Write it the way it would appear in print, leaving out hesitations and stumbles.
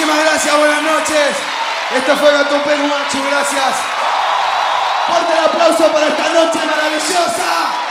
Muchísimas gracias, buenas noches. Esto fue Gatoperu Machu, gracias. Fuerte el aplauso para esta noche maravillosa.